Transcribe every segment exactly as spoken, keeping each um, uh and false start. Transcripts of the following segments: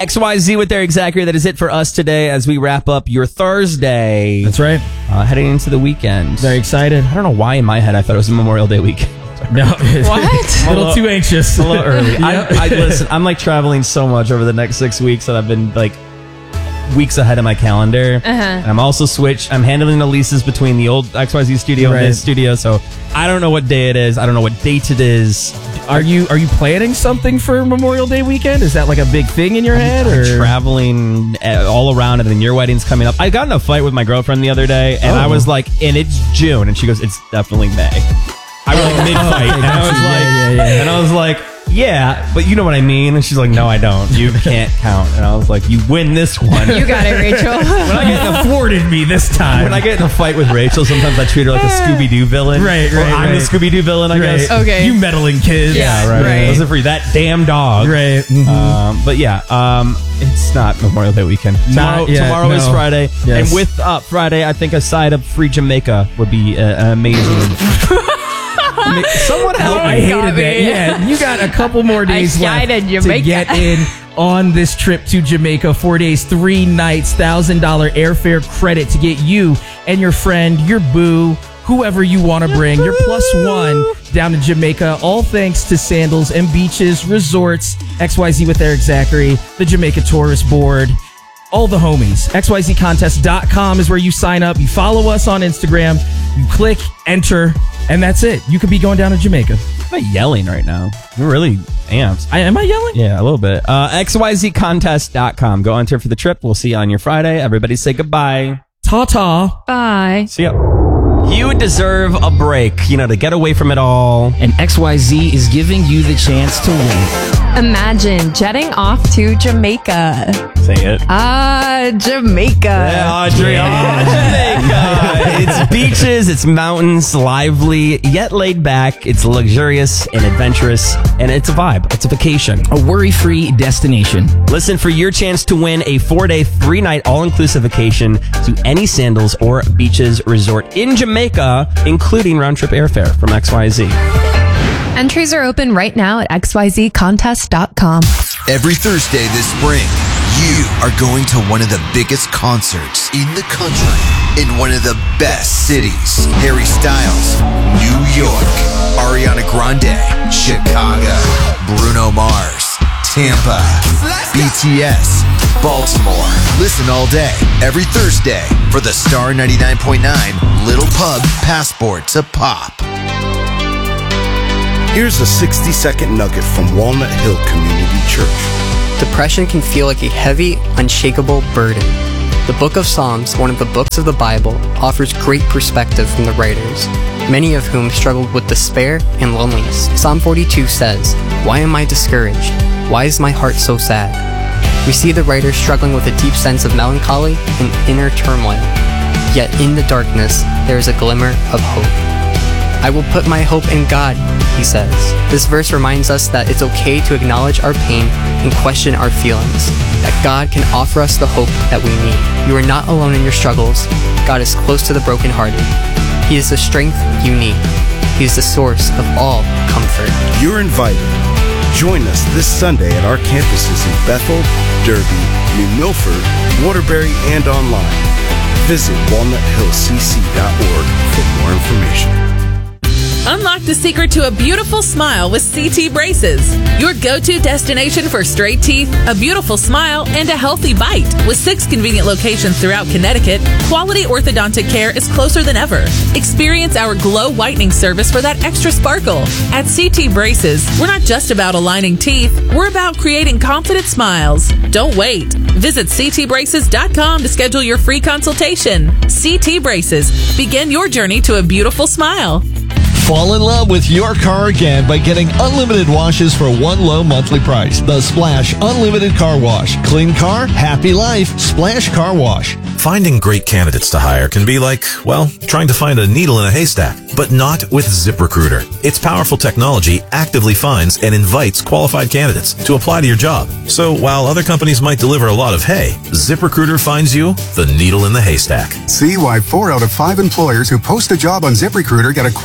X Y Z with Eric Zachary. That is it for us today as we wrap up your Thursday. That's right. Uh, heading into the weekend. Very excited. I don't know why in my head I thought it was Memorial Day weekend. No. What? A little too anxious. A little early. Yep. I, I listen. I'm like traveling so much over the next six weeks that I've been like weeks ahead of my calendar. Uh-huh. And I'm also switched. I'm handling the leases between the old X Y Z studio Right. and this studio, so I don't know what day it is. I don't know what date it is. Are you are you planning something for Memorial Day weekend? Is that like a big thing in your head? I'm Or traveling uh, all around, and then your wedding's coming up. I got in a fight with my girlfriend the other day, and Oh. I was like, and it's June, and she goes, it's definitely May. I was like mid-fight, and I was gotcha. like, Yeah, yeah, yeah. and I was like, yeah, but you know what I mean? And she's like, no, I don't. You can't count. And I was like, you win this one. You got it, Rachel. When I get in a thwarted me this time. When I get in a fight with Rachel, sometimes I treat her like a Scooby-Doo villain. Right, Or right, I'm right. the Scooby-Doo villain, I Right. guess. Okay. You meddling kids. Yeah, right. right. Wasn't for that damn dog. Right. Mhm. Um, but yeah, um, it's not Memorial Day weekend. Tomorrow, Not yet, tomorrow is no. Friday, Yes. and with uh, Friday, I think a side of free Jamaica would be uh, amazing. Ma- Someone help Oh, I me. hated got that. me. Yeah, you got a couple more days left shied in to Jamaica. get in on this trip to Jamaica. Four days, three nights, one thousand dollars airfare credit to get you and your friend, your boo, whoever you want to bring, your plus one down to Jamaica. All thanks to Sandals and Beaches Resorts, X Y Z with Eric Zachary, the Jamaica Tourist Board. All the homies. X Y Z contest dot com is where you sign up. You follow us on Instagram. You click, enter, and that's it. You could be going down to Jamaica. I'm yelling right now. I'm really amped. I, am I yelling? Yeah, a little bit. Uh, X Y Z contest dot com. Go enter for the trip. We'll see you on your Friday. Everybody say goodbye. Ta-ta. Bye. See ya. You deserve a break, you know, to get away from it all. And X Y Z is giving you the chance to win. Imagine jetting off to Jamaica. Say it. Ah, Jamaica. Yeah, Audrey. Oh, Jamaica. It's beaches, it's mountains, lively, yet laid back. It's luxurious and adventurous, and it's a vibe. It's a vacation. A worry-free destination. Listen for your chance to win a four-day, three-night all-inclusive vacation to any Sandals or Beaches resort in Jamaica, including round-trip airfare from X Y Z. Entries are open right now at X Y Z contest dot com. Every Thursday this spring, you are going to one of the biggest concerts in the country in one of the best cities. Harry Styles, New York. Ariana Grande, Chicago. Bruno Mars, Tampa. B T S, Baltimore. Listen all day, every Thursday for the Star ninety-nine point nine Little Pub Passport to Pop. Here's a sixty second nugget from Walnut Hill Community Church. Depression can feel like a heavy, unshakable burden. The Book of Psalms, one of the books of the Bible, offers great perspective from the writers, many of whom struggled with despair and loneliness. Psalm forty-two says, "Why am I discouraged? Why is my heart so sad?" We see the writer struggling with a deep sense of melancholy and inner turmoil. Yet in the darkness, there is a glimmer of hope. "I will put my hope in God," he says. This verse reminds us that it's okay to acknowledge our pain and question our feelings, that God can offer us the hope that we need. You are not alone in your struggles. God is close to the brokenhearted. He is the strength you need. He is the source of all comfort. You're invited. Join us this Sunday at our campuses in Bethel, Derby, New Milford, Waterbury, and online. Visit walnut hill c c dot org for more information. Unlock the secret to a beautiful smile with C T Braces. Your go-to destination for straight teeth, a beautiful smile, and a healthy bite. With six convenient locations throughout Connecticut, quality orthodontic care is closer than ever. Experience our glow whitening service for that extra sparkle. At C T Braces, we're not just about aligning teeth, we're about creating confident smiles. Don't wait. Visit c t braces dot com to schedule your free consultation. C T Braces. Begin your journey to a beautiful smile. Fall in love with your car again by getting unlimited washes for one low monthly price. The Splash Unlimited Car Wash. Clean car, happy life. Splash Car Wash. Finding great candidates to hire can be like, well, trying to find a needle in a haystack. But not with ZipRecruiter. Its powerful technology actively finds and invites qualified candidates to apply to your job. So while other companies might deliver a lot of hay, ZipRecruiter finds you the needle in the haystack. See why four out of five employers who post a job on ZipRecruiter get a quality candidate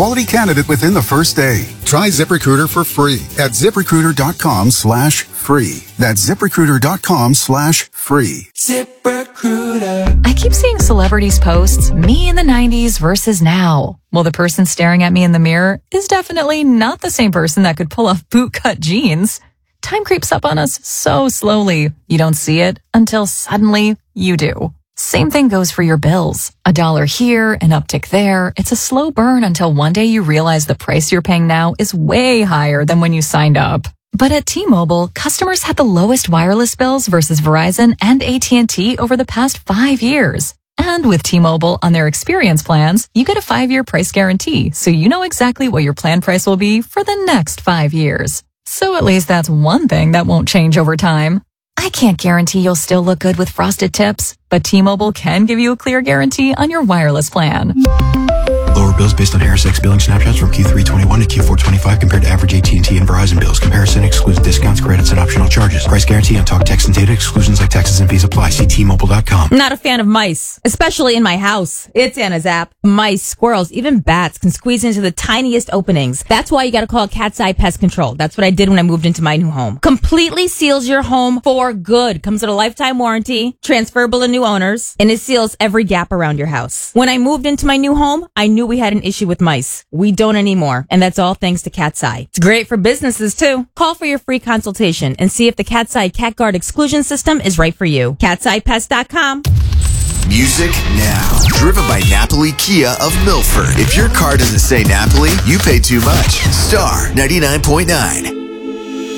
candidate within the first day. Try ZipRecruiter for free at ZipRecruiter.com slash free. That's ZipRecruiter.com slash free. ZipRecruiter. I keep seeing celebrities posts, me in the nineties versus now. Well, the person staring at me in the mirror is definitely not the same person that could pull off bootcut jeans. Time creeps up on us so slowly. You don't see it until suddenly you do. Same thing goes for your bills. A dollar here, an uptick there. It's a slow burn until one day you realize the price you're paying now is way higher than when you signed up. But at T-Mobile, customers had the lowest wireless bills versus Verizon and A T and T over the past five years. And with T-Mobile on their experience plans, you get a five-year price guarantee, so you know exactly what your plan price will be for the next five years. So at least that's one thing that won't change over time. I can't guarantee you'll still look good with frosted tips, but T-Mobile can give you a clear guarantee on your wireless plan. Lower bills based on Harris X billing snapshots from Q three twenty-one to Q four twenty-five compared to average A T and T and Verizon bills. Comparison excludes discounts, credits, and optional charges. Price guarantee on talk, text, and data. Exclusions like taxes and fees apply. See T Mobile dot com. I'm not a fan of mice, especially in my house. It's Anna's app. Mice, squirrels, even bats can squeeze into the tiniest openings. That's why you got to call Cat's Eye Pest Control. That's what I did when I moved into my new home. Completely seals your home for good. Comes with a lifetime warranty, transferable to new owners, and it seals every gap around your house. When I moved into my new home, I knew we had an issue with mice. We don't anymore, and that's all thanks to Cat's Eye. It's great for businesses too. Call for your free consultation and see if the Cat's Eye Cat Guard exclusion system is right for you. cats eye pest dot com. Music now. Driven by Napoli Kia of Milford. If your car doesn't say Napoli, you pay too much. Star ninety-nine point nine.